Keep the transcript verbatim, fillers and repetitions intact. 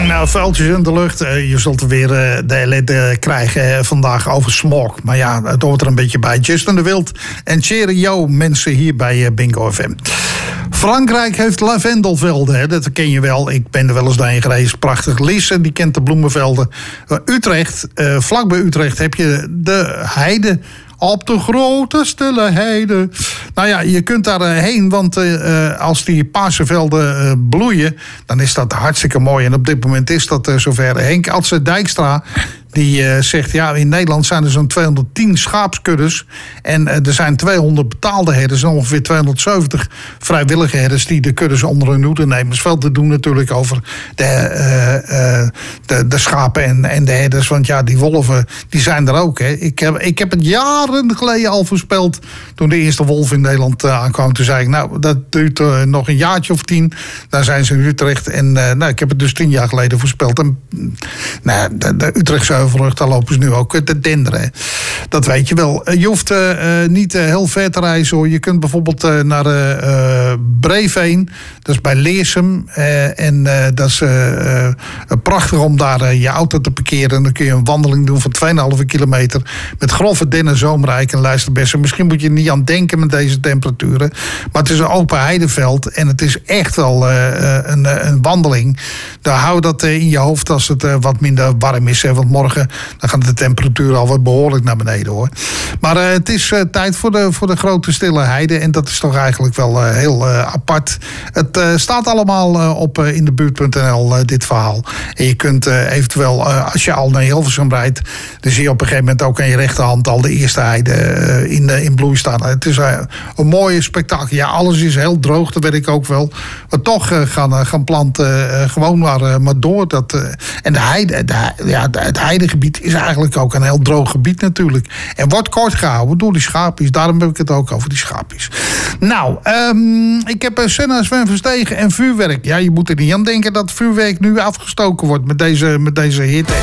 Nou, vuiltjes in de lucht. Uh, je zult er weer uh, de ellende krijgen uh, vandaag over smog. Maar ja, het hoort er een beetje bij. Justin de Wild en Cheerio, mensen hier bij uh, Bingo F M. Frankrijk heeft lavendelvelden, hè? Dat ken je wel. Ik ben er wel eens doorheen gereisd. Prachtig. Lisse, die kent de bloemenvelden. Uh, Utrecht, uh, vlakbij Utrecht heb je de heide. Op de grote stille heide. Nou ja, je kunt daar heen, want uh, als die paarse velden uh, bloeien, dan is dat hartstikke mooi. En op dit moment is dat uh, zover. Henk Adse Dijkstra, die uh, zegt, ja, in Nederland zijn er zo'n tweehonderdtien schaapskuddes. En uh, er zijn tweehonderd betaalde herders en ongeveer tweehonderdzeventig vrijwillige herders die de kuddes onder hun hoede nemen. Dat is veel te doen natuurlijk over de, uh, uh, de, de schapen en, en de herders. Want ja, die wolven, die zijn er ook. Hè. Ik, heb, ik heb het jaren geleden al voorspeld, toen de eerste wolf in Nederland uh, aankwam. Toen zei ik, nou, dat duurt uh, nog een jaartje of tien. Dan zijn ze in Utrecht. En uh, nou, ik heb het dus tien jaar geleden voorspeld. En nou, de, de Utrechtse daar lopen ze nu ook te denderen. Dat weet je wel. Je hoeft uh, niet uh, heel ver te reizen, hoor. Je kunt bijvoorbeeld uh, naar uh, Breveen. Dat is bij Leersum. Uh, en uh, dat is uh, uh, prachtig om daar uh, je auto te parkeren. En dan kun je een wandeling doen van twee komma vijf kilometer. Met grove dennen, zomerrijk en luisterbessen. Misschien moet je er niet aan denken met deze temperaturen. Maar het is een open heideveld. En het is echt wel uh, een, een wandeling. Daar hou dat uh, in je hoofd als het uh, wat minder warm is. Hè, want morgen dan gaat de temperatuur al wat behoorlijk naar beneden, hoor. Maar uh, het is uh, tijd voor de, voor de grote stille heide. En dat is toch eigenlijk wel uh, heel uh, apart. Het uh, staat allemaal uh, op uh, in de buurt punt n l, uh, dit verhaal. En je kunt uh, eventueel, uh, als je al naar Hilversum rijdt, dan zie je op een gegeven moment ook aan je rechterhand al de eerste heide uh, in, uh, in bloei staan. Het is uh, een mooie spektakel. Ja, alles is heel droog, dat weet ik ook wel. Maar toch uh, gaan, uh, gaan planten uh, gewoon maar, uh, maar door. Dat, uh, en de heide, de, ja, de, het heidegebied is eigenlijk ook een heel droog gebied natuurlijk. En wordt kort gehouden door die schaapjes. Daarom heb ik het ook over die schaapjes. Nou, um, ik heb uh, Senna, Sven Verstegen en vuurwerk. Ja, je moet er niet aan denken dat vuurwerk nu afgestoken wordt met deze, met deze hitte.